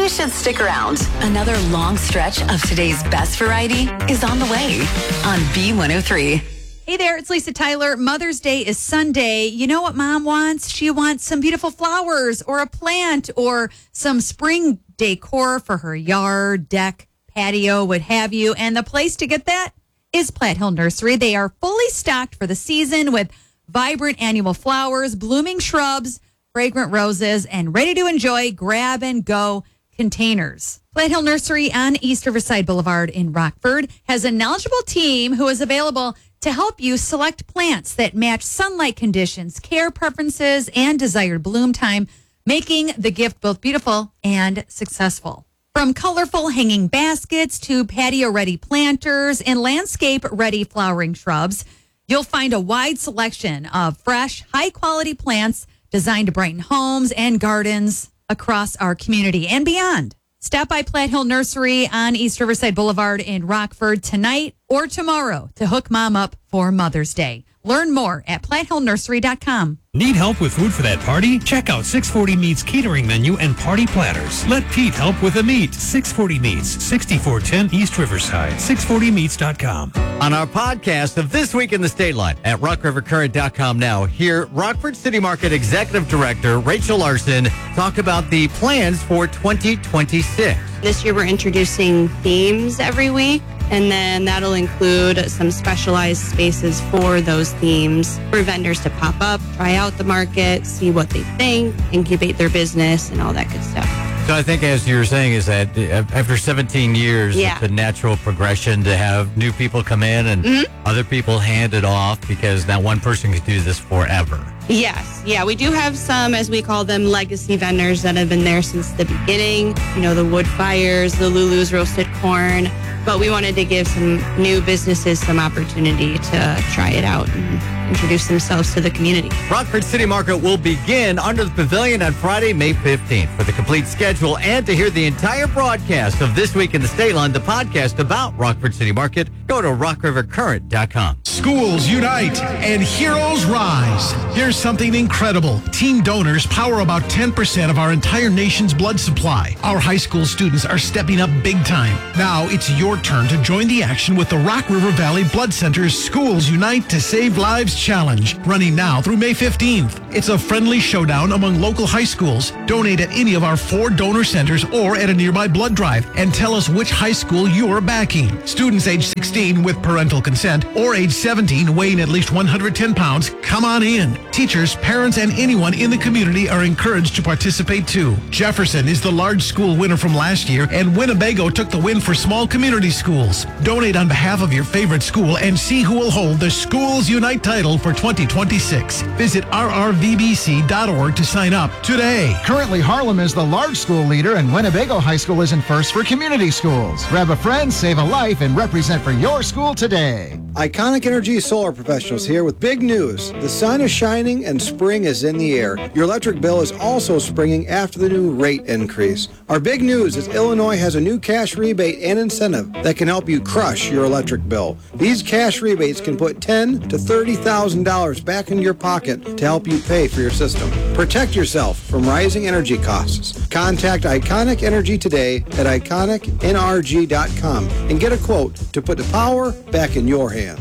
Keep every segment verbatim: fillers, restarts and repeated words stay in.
you should stick around. Another long stretch of today's best variety is on the way on B one oh three. Hey there, it's Lisa Tyler. Mother's Day is Sunday. You know what Mom wants? She wants some beautiful flowers or a plant or some spring decor for her yard, deck, patio, what have you. And the place to get that is Platte Hill Nursery. They are fully stocked for the season with vibrant annual flowers, blooming shrubs, fragrant roses, and ready to enjoy grab-and-go containers. Platte Hill Nursery on East Riverside Boulevard in Rockford has a knowledgeable team who is available to help you select plants that match sunlight conditions, care preferences, and desired bloom time, making the gift both beautiful and successful. From colorful hanging baskets to patio-ready planters and landscape-ready flowering shrubs, you'll find a wide selection of fresh, high-quality plants designed to brighten homes and gardens across our community and beyond. Stop by Platte Hill Nursery on East Riverside Boulevard in Rockford tonight or tomorrow to hook Mom up for Mother's Day. Learn more at platte hill nursery dot com. Need help with food for that party? Check out six forty Meats catering menu and party platters. Let Pete help with the meat. six forty Meats, sixty-four ten East Riverside, six forty meats dot com. On our podcast of This Week in the State Line at rock river current dot com now, hear Rockford City Market Executive Director Rachel Larson talk about the plans for twenty twenty-six. This year we're introducing themes every week, and then that'll include some specialized spaces for those themes for vendors to pop up, try out the market, see what they think, incubate their business, and all that good stuff. So I think, as you were saying, is that after seventeen years, yeah. it's a natural progression to have new people come in and mm-hmm. other people hand it off, because now one person can do this forever. Yes. Yeah, we do have some, as we call them, legacy vendors that have been there since the beginning. You know, the Wood Fires, the Lulu's Roasted Corn. But we wanted to give some new businesses some opportunity to try it out and introduce themselves to the community. Rockford City Market will begin under the pavilion on Friday, May fifteenth. For the complete schedule and to hear the entire broadcast of This Week in the State Line, the podcast about Rockford City Market, go to rock river current dot com. Schools unite and heroes rise. Here's something incredible. Teen donors power about ten percent of our entire nation's blood supply. Our high school students are stepping up big time. Now it's your turn to join the action with the Rock River Valley Blood Center's Schools Unite to Save Lives Challenge, running now through May fifteenth. It's a friendly showdown among local high schools. Donate at any of our four donor centers or at a nearby blood drive and tell us which high school you are backing. Students age sixteen with parental consent or age seventeen weighing at least one hundred ten pounds, come on in. Teachers, parents, and anyone in the community are encouraged to participate too. Jefferson is the large school winner from last year, and Winnebago took the win for small community schools. Donate on behalf of your favorite school and see who will hold the Schools Unite title for twenty twenty-six. Visit r r v b c dot org to sign up today. Currently, Harlem is the large school leader, and Winnebago High School is in first for community schools. Grab a friend, save a life, and represent for your school today. Iconic Energy Solar Professionals here with big news. The sun is shining and spring is in the air. Your electric bill is also springing after the new rate increase. Our big news is Illinois has a new cash rebate and incentive that can help you crush your electric bill. These cash rebates can put ten thousand dollars to thirty thousand dollars back in your pocket to help you pay for your system. Protect yourself from rising energy costs. Contact Iconic Energy today at iconic n r g dot com and get a quote to put the power back in your hands.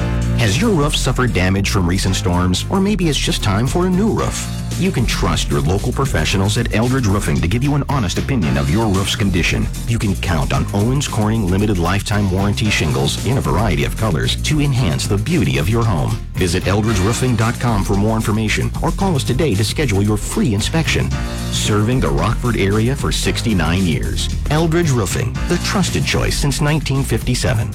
Has your roof suffered damage from recent storms? Or maybe it's just time for a new roof? You can trust your local professionals at Eldridge Roofing to give you an honest opinion of your roof's condition. You can count on Owens Corning Limited Lifetime Warranty shingles in a variety of colors to enhance the beauty of your home. Visit eldridge roofing dot com for more information or call us today to schedule your free inspection. Serving the Rockford area for sixty-nine years. Eldridge Roofing, the trusted choice since nineteen fifty-seven.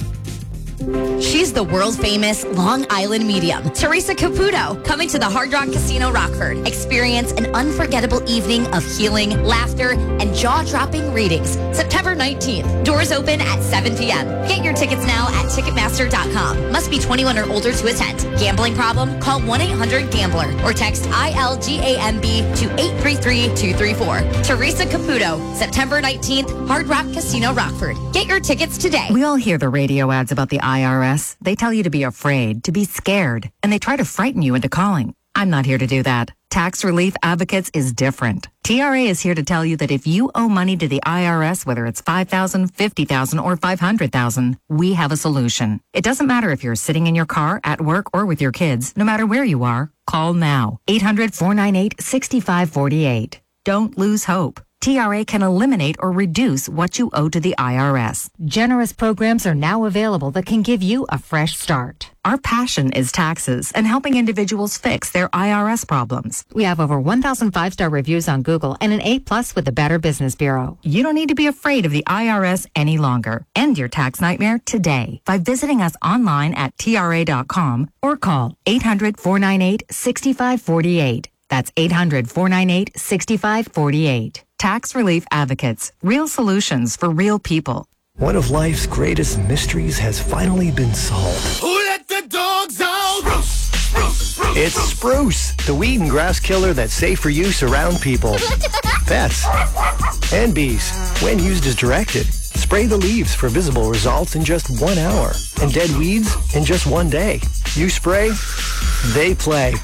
She's the world-famous Long Island medium, Teresa Caputo, coming to the Hard Rock Casino Rockford. Experience an unforgettable evening of healing, laughter, and jaw-dropping readings. September nineteenth. Doors open at seven p.m. Get your tickets now at ticketmaster dot com. Must be twenty-one or older to attend. Gambling problem? Call one eight hundred gambler or text I L G A M B to eight three three two three four. Teresa Caputo, September nineteenth, Hard Rock Casino Rockford. Get your tickets today. We all hear the radio ads about the I R S. They tell you to be afraid, to be scared, and they try to frighten you into calling. I'm not here to do that. Tax Relief Advocates is different. T R A is here to tell you that if you owe money to the I R S, whether it's five thousand dollars, fifty thousand dollars, or five hundred thousand dollars, we have a solution. It doesn't matter if you're sitting in your car, at work, or with your kids. No matter where you are, call now. eight hundred, four nine eight, six five four eight. Don't lose hope. T R A can eliminate or reduce what you owe to the I R S. Generous programs are now available that can give you a fresh start. Our passion is taxes and helping individuals fix their I R S problems. We have over one thousand five-star reviews on Google and an A plus with the Better Business Bureau. You don't need to be afraid of the I R S any longer. End your tax nightmare today by visiting us online at T R A dot com or call eight hundred, four nine eight, six five four eight. That's eight hundred, four nine eight, six five four eight. Tax Relief Advocates. Real solutions for real people. One of life's greatest mysteries has finally been solved. Who let the dogs out? Spruce, spruce, spruce, it's Spruce, the weed and grass killer that's safe for use around people, pets, and bees. When used as directed, spray the leaves for visible results in just one hour, and dead weeds in just one day. You spray, they play.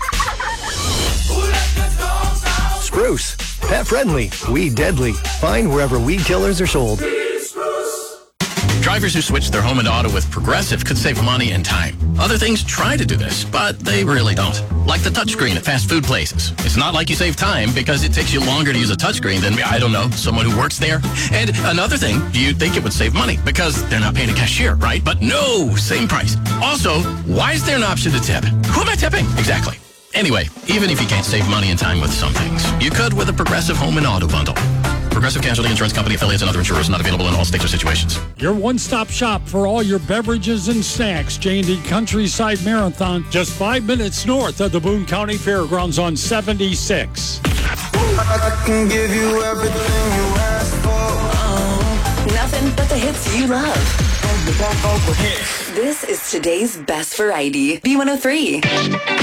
Spruce, pet friendly, weed deadly. Find wherever weed killers are sold. Drivers who switch their home and auto with Progressive could save money and time. Other things try to do this, but they really don't. Like the touchscreen at fast food places. It's not like you save time because it takes you longer to use a touchscreen than, I don't know, someone who works there. And another thing, you'd think it would save money because they're not paying a cashier, right? But no, same price. Also, why is there an option to tip? Who am I tipping? Exactly. Anyway, even if you can't save money and time with some things, you could with a Progressive home and auto bundle. Progressive Casualty Insurance Company affiliates and other insurers not available in all states or situations. Your one-stop shop for all your beverages and snacks. J and D Countryside Marathon, just five minutes north of the Boone County Fairgrounds on seventy-six. I can give you everything you ask for. Oh, nothing but the hits you love. This is today's best variety. B one oh three.